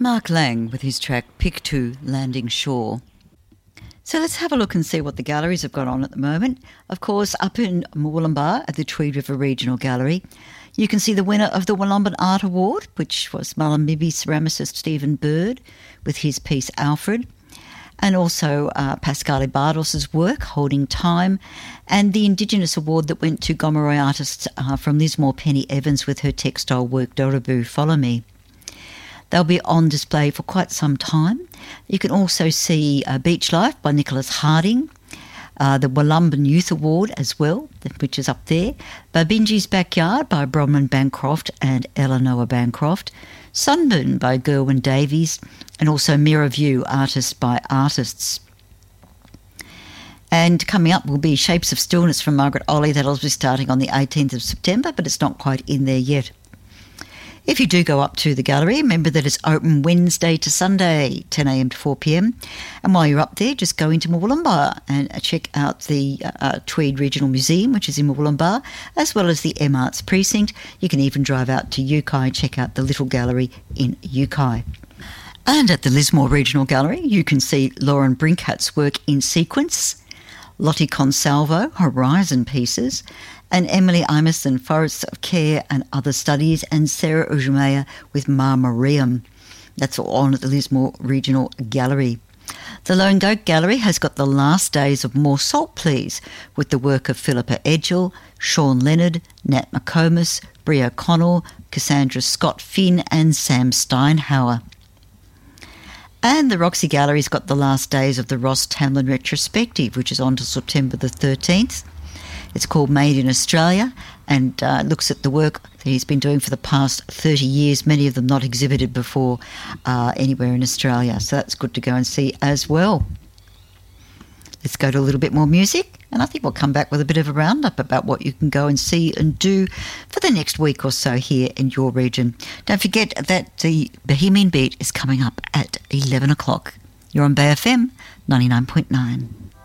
Mark Lang with his track Pick 2 Landing Shore. So let's have a look and see what the galleries have got on at the moment. Of course, up in Murwillumbah at the Tweed River Regional Gallery, you can see the winner of the Wollumbin Art Award, which was Mullumbimby ceramicist Stephen Bird with his piece Alfred, and also Pascale Bardos's work, Holding Time, and the Indigenous Award that went to Gomeroi artists from Lismore, Penny Evans, with her textile work Dorobu, Follow Me. They'll be on display for quite some time. You can also see Beach Life by Nicholas Harding, the Wollumbin Youth Award as well, which is up there, Babinji's Backyard by Bronwyn Bancroft and Eleanor Bancroft, Sunburn by Gerwin Davies, and also Mirror View, Artist by Artists. And coming up will be Shapes of Stillness from Margaret Olley. That'll be starting on the 18th of September, but it's not quite in there yet. If you do go up to the gallery, remember that it's open Wednesday to Sunday, 10 a.m. to 4 p.m. And while you're up there, just go into Murwillumbah and check out the Tweed Regional Museum, which is in Murwillumbah, as well as the M Arts Precinct. You can even drive out to Yukai and check out the Little Gallery in Yukai. And at the Lismore Regional Gallery, you can see Lauren Brinkhat's work in sequence, Lottie Consalvo, Horizon Pieces, and Emily Imerson, Forests of Care and Other Studies, and Sarah Ujumea with Ma Mariam. That's all on at the Lismore Regional Gallery. The Lone Goat Gallery has got The Last Days of More Salt Please, with the work of Philippa Edgell, Sean Leonard, Nat McComas, Brie O'Connell, Cassandra Scott Finn and Sam Steinhauer. And the Roxy Gallery's got The Last Days of the Ross Tamlin Retrospective, which is on to September the 13th. It's called Made in Australia and looks at the work that he's been doing for the past 30 years, many of them not exhibited before anywhere in Australia. So that's good to go and see as well. Let's go to a little bit more music, and I think we'll come back with a bit of a roundup about what you can go and see and do for the next week or so here in your region. Don't forget that the Bohemian Beat is coming up at 11 o'clock. You're on Bay FM 99.9.